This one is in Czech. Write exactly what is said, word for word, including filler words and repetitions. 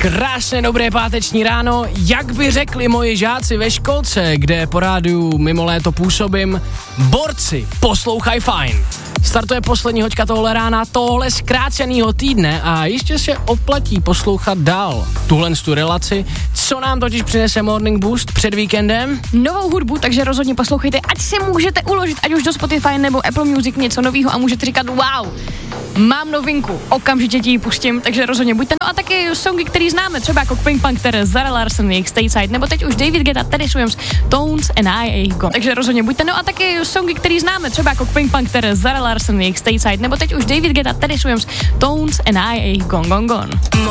Krásné dobré páteční ráno, jak by řekli moji žáci ve školce, kde po rádiu mimo léto působím, borci, poslouchaj fajn. Startuje poslední hoďka tohle rána, tohle zkrácenýho týdne a ještě se oplatí poslouchat dál tuhle tu relaci, co nám totiž přinese Morning Boost před víkendem. Novou hudbu, takže rozhodně poslouchejte, ať si můžete uložit, ať už do Spotify nebo Apple Music něco novýho a můžete říkat wow, mám novinku, okamžitě ti ji pustím, takže rozhodně buďte. No a taky songy, který známe, třeba jako Pink Panther, Zara Larsson, jejich Stateside, nebo teď už David Guetta, Teddy Swims, Tones and I, jejich Gone. Takže rozhodně buďte. No a taky songy, který známe, třeba jako Pink Panther, Zara Larsson, jejich Stateside, nebo teď už David Guetta, Teddy Swims, Tones and I, jejich Gone, Gone, Gone.